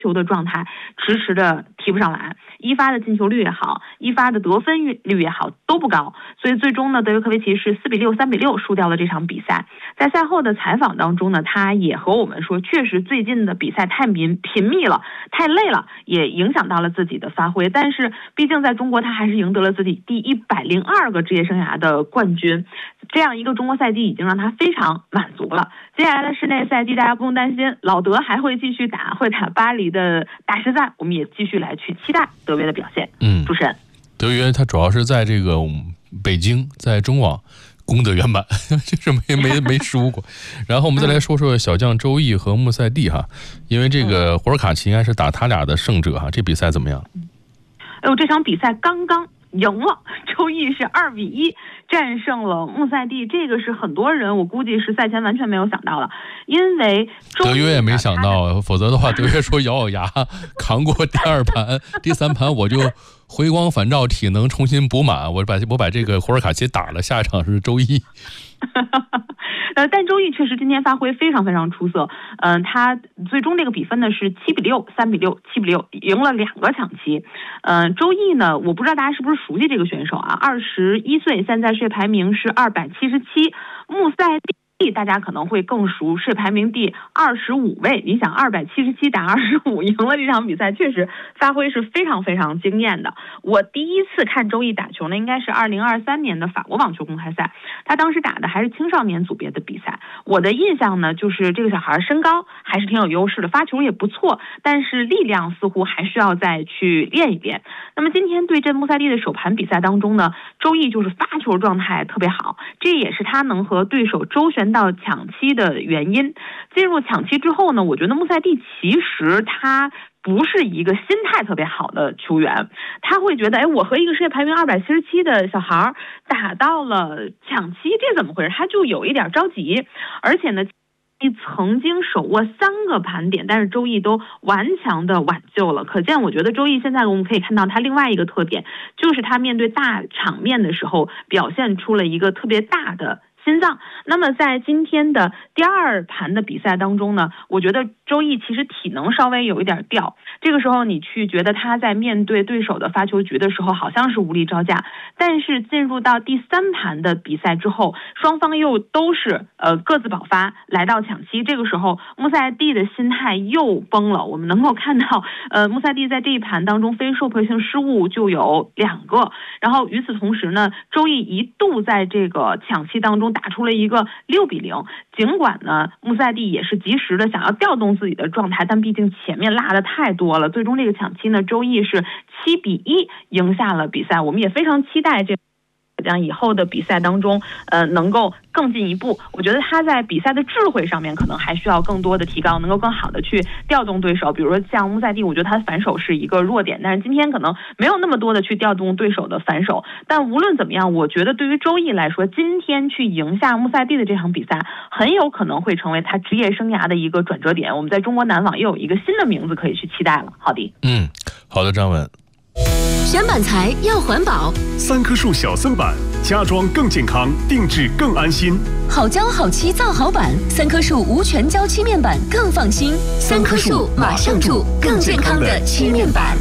球的状态迟迟的提不上来，一发的进球率也好，一发的得分率也好都不高，所以最终呢，德约科维奇是4-6、3-6输掉了这场比赛。在赛后的采访当中呢，他也和我们说，确实最近的比赛太频密了，太累了，也影响到了自己的发挥。但是毕竟在中国，他还是赢得了自己第102个职业生涯的冠军，这样一个中国赛季已经让他非常满足了。接下来的室内赛季，大家不用担心，老德还会继续打，会打巴黎的大师赛，我们也继续来去期待德约的表现。主持人， 德约他主要是在这个北京，在中网功德圆满，就是没失误过。然后我们再来说说小将周毅和穆塞蒂哈，因为这个胡尔卡奇应该是打他俩的胜者哈，这比赛怎么样？ 这场比赛刚刚赢了，周毅是2-1战胜了穆塞蒂，这个是很多人我估计是赛前完全没有想到的，因为德约也没想到，否则的话德约说咬牙扛过第2盘，第3盘我就回光返照，体能重新补满，我把这个胡尔卡奇打了，下一场是周毅。 但周毅确实今天发挥非常非常出色，他最终这个比分呢是7-6、3-6、7-6，赢了2个抢七。周毅呢，我不知道大家是不是熟悉这个选手啊，21岁，现在世界排名是277，穆塞蒂大家可能会更熟，是排名第25位。你想277打25，赢了这场比赛，确实发挥是非常非常惊艳的。我第一次看周毅打球呢，应该是2023年的法国网球公开赛，他当时打的还是青少年组别的比赛。我的印象呢，就是这个小孩身高还是挺有优势的，发球也不错，但是力量似乎还需要再去练一练。那么今天对阵穆塞蒂的首盘比赛当中呢，周毅就是发球状态特别好，这也是他能和对手周旋到抢七的原因。进入抢七之后呢，我觉得穆塞蒂其实他不是一个心态特别好的球员，他会觉得我和一个世界排名277的小孩打到了抢七，这怎么回事？他就有一点着急。而且呢，曾经手握3个盘点，但是周毅都顽强的挽救了。可见我觉得周毅现在我们可以看到他另外一个特点，就是他面对大场面的时候表现出了一个特别大的心脏。那么在今天的第2盘的比赛当中呢，我觉得周毅其实体能稍微有一点掉，这个时候你去觉得他在面对对手的发球局的时候好像是无力招架。但是进入到第3盘的比赛之后，双方又都是各自爆发来到抢七，这个时候穆塞蒂的心态又崩了。我们能够看到穆塞蒂在这一盘当中非受迫性失误就有2个，然后与此同时呢，周毅一度在这个抢七当中打出了一个6-0，尽管呢穆塞蒂也是及时的想要调动自己的状态，但毕竟前面落的太多了，最终这个抢七呢，周毅是7-1赢下了比赛。我们也非常期待这样以后的比赛当中能够更进一步。我觉得他在比赛的智慧上面可能还需要更多的提高，能够更好的去调动对手。比如说像穆塞蒂，我觉得他的反手是一个弱点，但是今天可能没有那么多的去调动对手的反手。但无论怎么样，我觉得对于周毅来说，今天去赢下穆塞蒂的这场比赛很有可能会成为他职业生涯的一个转折点。我们在中国男网又有一个新的名字可以去期待了。好的， 好的，张文。 选板材要环保 ，3棵树小森板，家装更健康，定制更安心。 好胶好漆造好板，3棵树无全胶漆面板更放心。3棵树马上住更健康的漆面板。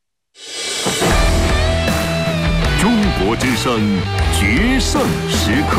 中国之声决胜时刻。